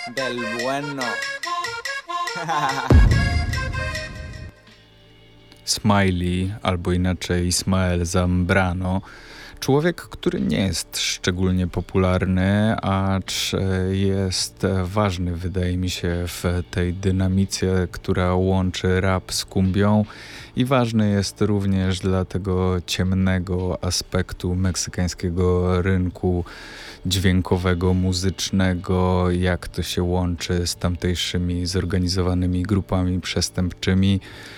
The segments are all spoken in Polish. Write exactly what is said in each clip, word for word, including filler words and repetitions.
Del bueno. Smiley, albo inaczej Ismael Zambrano, człowiek, który nie jest szczególnie popularny, acz jest ważny, wydaje mi się, w tej dynamice, która łączy rap z kumbią, i ważny jest również dla tego ciemnego aspektu meksykańskiego rynku dźwiękowego, muzycznego, jak to się łączy z tamtejszymi zorganizowanymi grupami przestępczymi.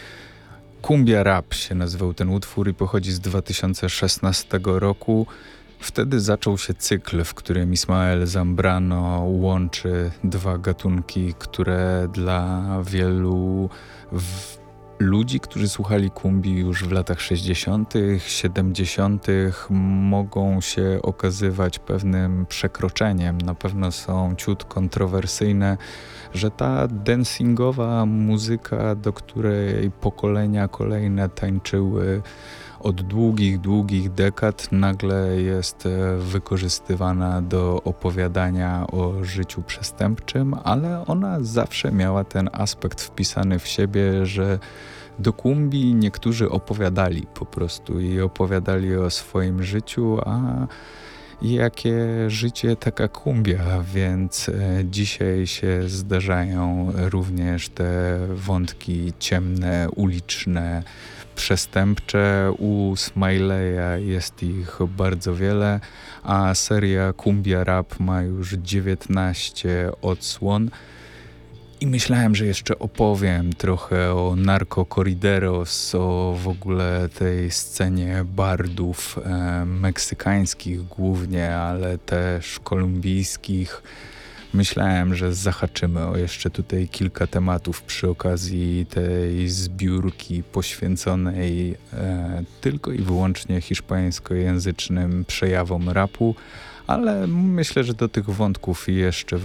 Cumbia Rap się nazywał ten utwór i pochodzi z dwa tysiące szesnastego roku. Wtedy zaczął się cykl, w którym Ismael Zambrano łączy dwa gatunki, które dla wielu w... ludzi, którzy słuchali kumbi już w latach sześćdziesiątych, siedemdziesiątych, mogą się okazywać pewnym przekroczeniem. Na pewno są ciut kontrowersyjne, że ta dancingowa muzyka, do której pokolenia kolejne tańczyły od długich, długich dekad, nagle jest wykorzystywana do opowiadania o życiu przestępczym, ale ona zawsze miała ten aspekt wpisany w siebie, że do kumbi niektórzy opowiadali po prostu i opowiadali o swoim życiu, a jakie życie, taka kumbia, więc dzisiaj się zdarzają również te wątki ciemne, uliczne, przestępcze. U Smileya jest ich bardzo wiele, a seria Cumbia Rap ma już dziewiętnaście odsłon. I myślałem, że jeszcze opowiem trochę o Narco Corrideros, o w ogóle tej scenie bardów e, meksykańskich głównie, ale też kolumbijskich. Myślałem, że zahaczymy o jeszcze tutaj kilka tematów przy okazji tej zbiórki poświęconej e, tylko i wyłącznie hiszpańskojęzycznym przejawom rapu, ale myślę, że do tych wątków jeszcze